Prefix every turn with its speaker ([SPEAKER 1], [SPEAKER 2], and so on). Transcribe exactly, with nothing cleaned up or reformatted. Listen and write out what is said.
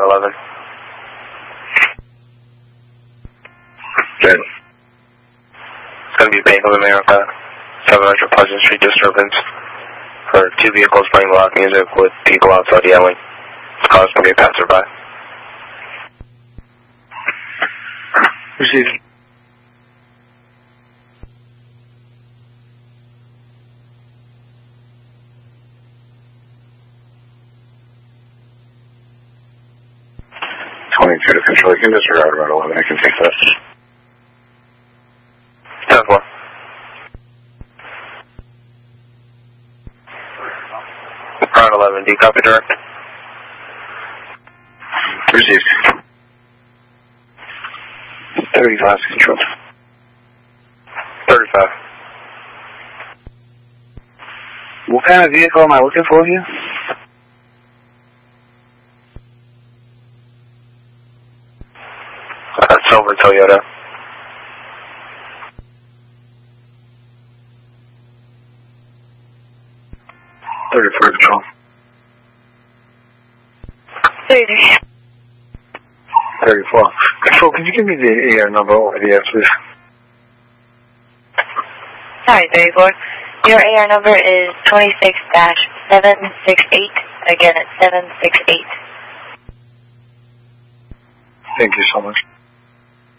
[SPEAKER 1] eleven.
[SPEAKER 2] Good.
[SPEAKER 1] It's going to be Bank of America, seven hundred Pleasant Street disturbance for two vehicles playing loud music with people outside yelling. This car's going to be a passerby.
[SPEAKER 2] Received. twenty-two to control. You can disregard about eleven. I can take that.
[SPEAKER 1] ten four. Ground eleven, do you copy direct?
[SPEAKER 2] Received. thirty-five to control.
[SPEAKER 1] thirty-five.
[SPEAKER 2] What kind of vehicle am I looking for here?
[SPEAKER 1] Uh, silver Toyota.
[SPEAKER 2] thirty-four control.
[SPEAKER 3] thirty.
[SPEAKER 2] thirty-four. Control, can you give me the A R number over the air, please?
[SPEAKER 3] Sorry, thirty-four. Your A R number is twenty-six dash seven six eight. Again, it's seven six eight.
[SPEAKER 2] Thank you so much.